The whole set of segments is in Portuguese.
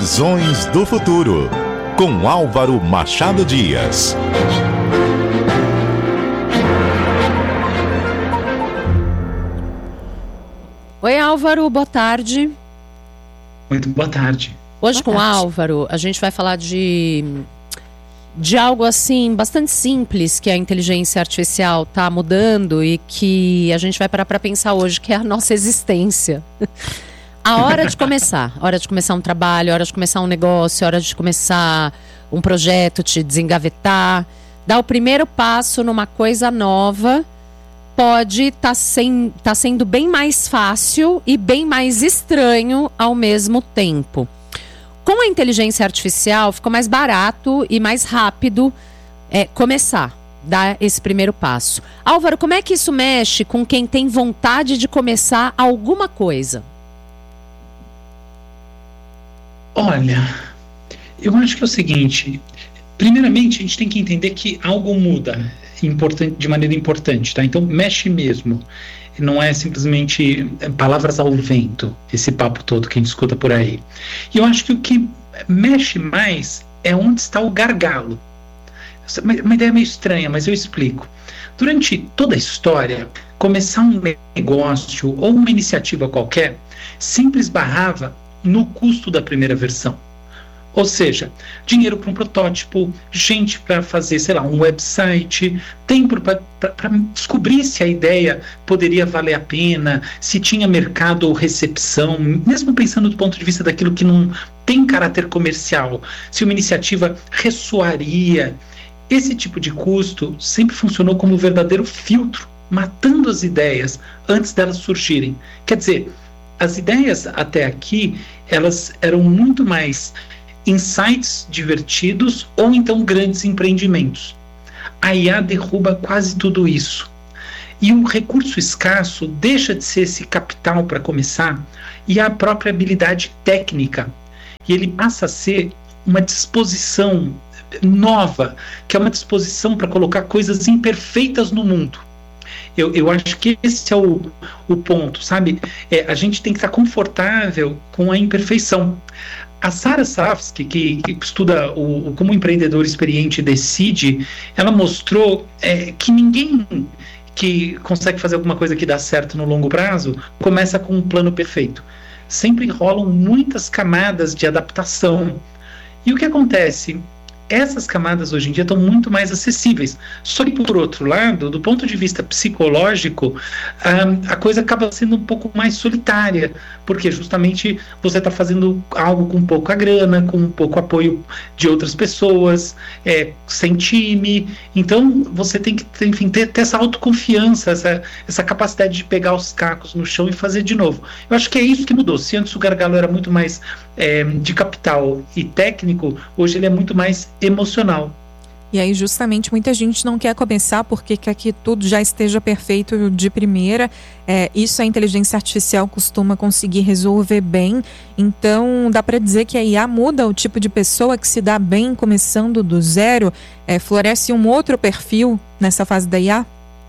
Visões do Futuro, com Álvaro Machado Dias. Oi, Álvaro, boa tarde. Muito boa tarde. Hoje com o Álvaro, a gente vai falar de algo assim, bastante simples, que a inteligência artificial está mudando e que a gente vai parar para pensar hoje, que é a nossa existência. A hora de começar um trabalho, a hora de começar um negócio, a hora de começar um projeto, te desengavetar, dar o primeiro passo numa coisa nova, pode tá sendo bem mais fácil e bem mais estranho ao mesmo tempo. Com a inteligência artificial, ficou mais barato e mais rápido começar, dar esse primeiro passo. Álvaro, como é que isso mexe com quem tem vontade de começar alguma coisa? Olha, eu acho que é o seguinte, primeiramente a gente tem que entender que algo muda de maneira importante, tá? Então mexe mesmo, não é simplesmente palavras ao vento, esse papo todo que a gente escuta por aí. E eu acho que o que mexe mais é onde está o gargalo. Uma ideia meio estranha, mas eu explico. Durante toda a história, começar um negócio ou uma iniciativa qualquer sempre esbarrava no custo da primeira versão. Ou seja, dinheiro para um protótipo, gente para fazer, sei lá, um website, tempo para descobrir se a ideia poderia valer a pena, se tinha mercado ou recepção, mesmo pensando do ponto de vista daquilo que não tem caráter comercial, se uma iniciativa ressoaria. Esse tipo de custo sempre funcionou como um verdadeiro filtro, matando as ideias antes delas surgirem. Quer dizer, as ideias até aqui, elas eram muito mais insights divertidos ou então grandes empreendimentos. A IA derruba quase tudo isso. E o recurso escasso deixa de ser esse capital para começar e a própria habilidade técnica. E ele passa a ser uma disposição nova, que é uma disposição para colocar coisas imperfeitas no mundo. Eu acho que esse é o ponto, sabe? A gente tem que estar confortável com a imperfeição. A Sara Safsky, que estuda como o empreendedor experiente decide, ela mostrou que ninguém que consegue fazer alguma coisa que dá certo no longo prazo começa com um plano perfeito. Sempre rolam muitas camadas de adaptação. E o que acontece? Essas camadas hoje em dia estão muito mais acessíveis. Só que, por outro lado, do ponto de vista psicológico, a coisa acaba sendo um pouco mais solitária, porque justamente você está fazendo algo com pouca grana, com pouco apoio de outras pessoas, sem time. Então, você tem que, enfim, ter essa autoconfiança, essa capacidade de pegar os cacos no chão e fazer de novo. Eu acho que é isso que mudou. Se antes o gargalo era muito mais de capital e técnico, hoje ele é muito mais emocional. E aí justamente muita gente não quer começar porque quer que tudo já esteja perfeito de primeira. Isso a inteligência artificial costuma conseguir resolver bem. Então dá para dizer que a IA muda o tipo de pessoa que se dá bem começando do zero. Floresce um outro perfil nessa fase da IA?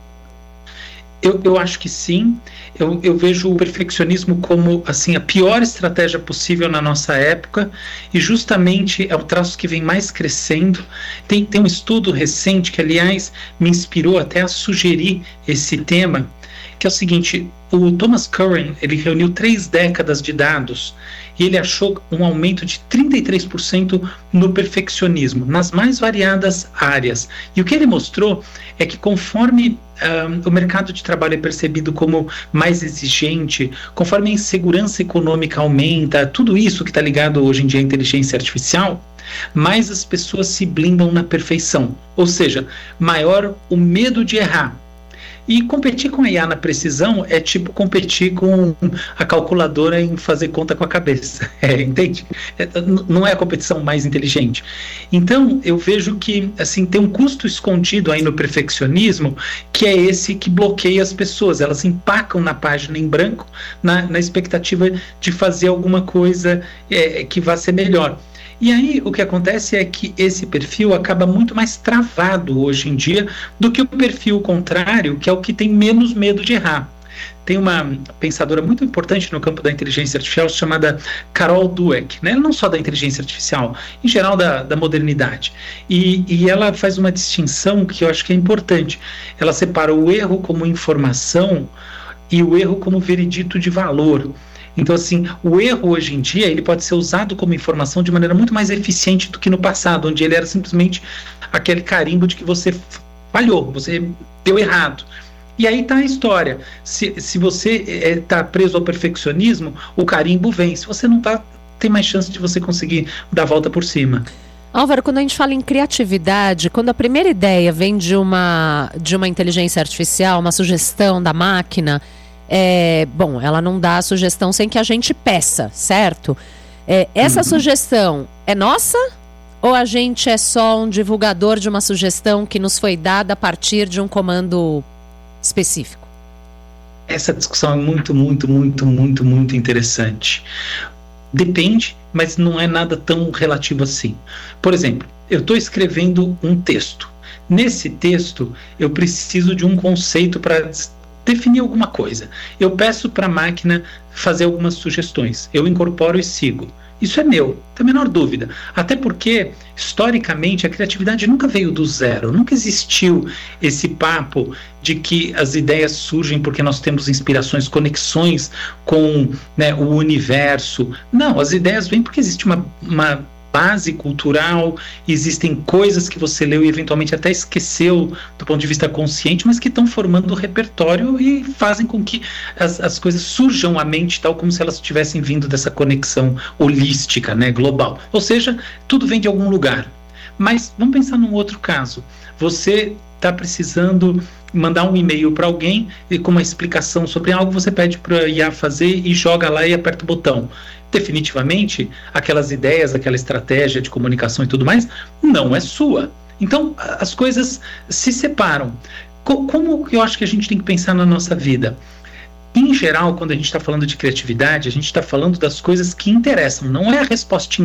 Eu acho que sim. Eu vejo o perfeccionismo como assim, a pior estratégia possível na nossa época, e justamente é o traço que vem mais crescendo. Tem um estudo recente que, aliás, me inspirou até a sugerir esse tema, que é o seguinte: o Thomas Curran, ele reuniu 3 décadas de dados e ele achou um aumento de 33% no perfeccionismo, nas mais variadas áreas. E o que ele mostrou é que conforme o mercado de trabalho é percebido como mais exigente, conforme a insegurança econômica aumenta, tudo isso que está ligado hoje em dia à inteligência artificial, mais as pessoas se blindam na perfeição. Ou seja, maior o medo de errar. E competir com a IA na precisão é tipo competir com a calculadora em fazer conta com a cabeça, entende? Não é a competição mais inteligente. Então, eu vejo que assim, tem um custo escondido aí no perfeccionismo, que é esse que bloqueia as pessoas. Elas empacam na página em branco, na expectativa de fazer alguma coisa que vá ser melhor. E aí o que acontece é que esse perfil acaba muito mais travado hoje em dia do que o perfil contrário, que é o que tem menos medo de errar. Tem uma pensadora muito importante no campo da inteligência artificial chamada Carol Dweck, né? Não só da inteligência artificial, em geral da modernidade. E ela faz uma distinção que eu acho que é importante. Ela separa o erro como informação e o erro como veredito de valor. Então, assim, o erro hoje em dia ele pode ser usado como informação de maneira muito mais eficiente do que no passado, onde ele era simplesmente aquele carimbo de que você falhou, você deu errado. E aí está a história. Se você está preso ao perfeccionismo, o carimbo vem. Se você não está, tem mais chance de você conseguir dar a volta por cima. Álvaro, quando a gente fala em criatividade, quando a primeira ideia vem de uma inteligência artificial, uma sugestão da máquina, bom, ela não dá a sugestão sem que a gente peça, certo? Essa sugestão é nossa? Ou a gente é só um divulgador de uma sugestão que nos foi dada a partir de um comando específico? Essa discussão é muito interessante. Depende, mas não é nada tão relativo assim. Por exemplo, eu estou escrevendo um texto. Nesse texto, eu preciso de um conceito para definir alguma coisa. Eu peço para a máquina fazer algumas sugestões. Eu incorporo e sigo. Isso é meu, não tem a menor dúvida. Até porque, historicamente, a criatividade nunca veio do zero. Nunca existiu esse papo de que as ideias surgem porque nós temos inspirações, conexões com, né, o universo. Não, as ideias vêm porque existe uma base cultural, existem coisas que você leu e eventualmente até esqueceu do ponto de vista consciente, mas que estão formando o repertório e fazem com que as coisas surjam à mente tal como se elas tivessem vindo dessa conexão holística, né, global. Ou seja, tudo vem de algum lugar. Mas vamos pensar num outro caso. Você está precisando mandar um e-mail para alguém e com uma explicação sobre algo, você pede para a IA fazer e joga lá e aperta o botão. Definitivamente, aquelas ideias, aquela estratégia de comunicação e tudo mais, não é sua. Então, as coisas se separam. Como eu acho que a gente tem que pensar na nossa vida? Em geral, quando a gente está falando de criatividade, a gente está falando das coisas que interessam, não é a respostinha